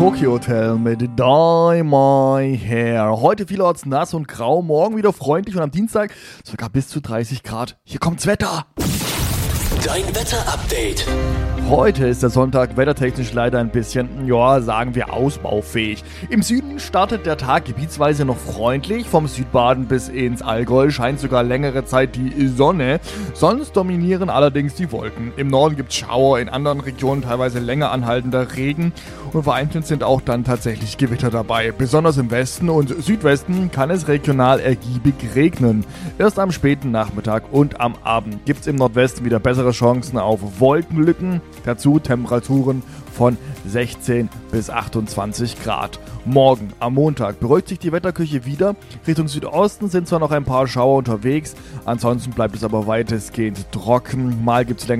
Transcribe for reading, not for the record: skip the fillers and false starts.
Tokyo Hotel mit Dye My Hair. Heute vielerorts nass und grau, morgen wieder freundlich und am Dienstag sogar bis zu 30 Grad. Hier kommt's Wetter. Dein Wetterupdate. Heute ist der Sonntag wettertechnisch leider ein bisschen, sagen wir ausbaufähig. Im Süden startet der Tag gebietsweise noch freundlich. Vom Südbaden bis ins Allgäu scheint sogar längere Zeit die Sonne. Sonst dominieren allerdings die Wolken. Im Norden gibt's Schauer, in anderen Regionen teilweise länger anhaltender Regen. Und vereinzelt sind auch dann tatsächlich Gewitter dabei. Besonders im Westen und Südwesten kann es regional ergiebig regnen. Erst am späten Nachmittag und am Abend gibt's im Nordwesten wieder bessere Chancen auf Wolkenlücken. Dazu Temperaturen von 16 bis 28 Grad. Morgen, am Montag, beruhigt sich die Wetterküche wieder. Richtung Südosten sind zwar noch ein paar Schauer unterwegs, ansonsten bleibt es aber weitestgehend trocken. Mal gibt es